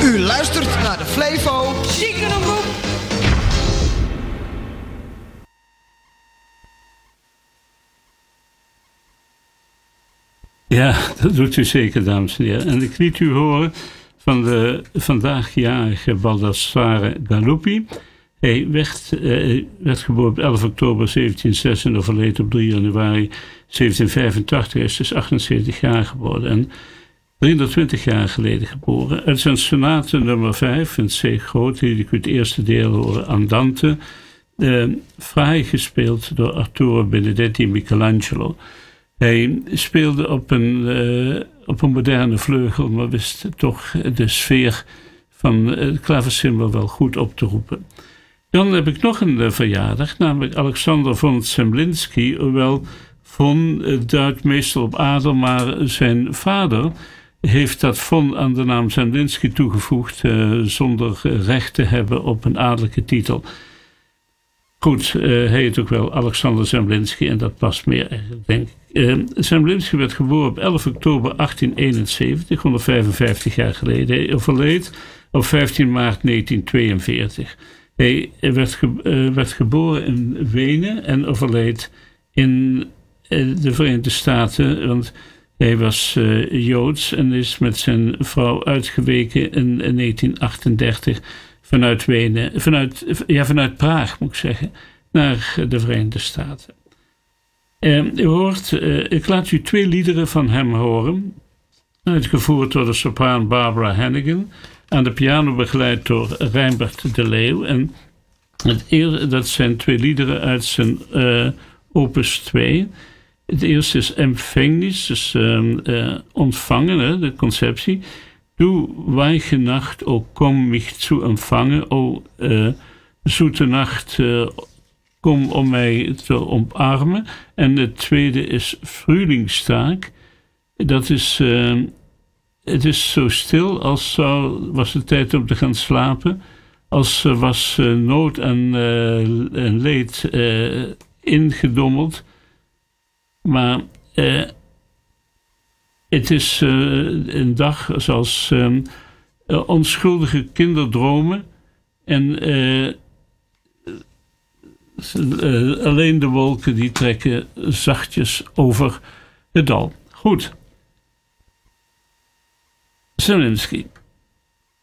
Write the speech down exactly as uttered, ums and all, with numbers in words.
U luistert naar de Flevo Ziekenroep. Ja, dat doet u zeker, dames en heren. En ik liet u horen van de vandaag jarige Baldassare Galuppi. Hij werd, eh, werd geboren op elf oktober zeventienhonderdzes en overleed op drie januari zeventienhonderdvijfentachtig. Hij is dus achtenzeventig jaar geworden en driehonderdtwintig jaar geleden geboren. Uit zijn sonate nummer vijf in C groot liet ik u het eerste deel horen, Andante. Eh, fraai gespeeld door Arturo Benedetti Michelangelo. Hij speelde op een, uh, op een moderne vleugel, maar wist toch de sfeer van het klaversymbol wel goed op te roepen. Dan heb ik nog een uh, verjaardag, namelijk Alexander von Zemlinsky. Hoewel von uh, duidt meestal op adel, maar zijn vader heeft dat von aan de naam Zemlinsky toegevoegd uh, zonder recht te hebben op een adellijke titel. Goed, uh, hij heet ook wel Alexander Zemlinsky en dat past meer eigenlijk, denk ik. Uh, Zemlinsky werd geboren op elf oktober achttienhonderdeenenzeventig, honderdvijfenvijftig jaar geleden. Hij overleed op vijftien maart negentienhonderdtweeënveertig. Hij werd, ge, uh, werd geboren in Wenen en overleed in uh, de Verenigde Staten, want hij was uh, Joods en is met zijn vrouw uitgeweken in, in negentien achtendertig vanuit Wenen, vanuit, ja, vanuit Praag moet ik zeggen, naar de Verenigde Staten. Uh, u hoort, uh, ik laat u twee liederen van hem horen, uitgevoerd door de sopraan Barbara Hannigan, aan de piano begeleid door Reinbert de Leeuw. En het eerste, dat zijn twee liederen uit zijn uh, opus twee. Het eerste is Empfängnis, dus uh, uh, ontvangen, hè, de conceptie. Du weiche Nacht, o kom mich zu empfangen, o uh, zoete nacht, uh, kom om mij te omarmen. En het tweede is Frühlingstag. Dat is, uh, het is zo stil als zou, was het tijd om te gaan slapen, als uh, was uh, nood en, uh, en leed uh, ingedommeld. Maar uh, het is uh, een dag zoals uh, uh, onschuldige kinderdromen en uh, Uh, alleen de wolken die trekken zachtjes over het dal. Goed. Zemlinsky.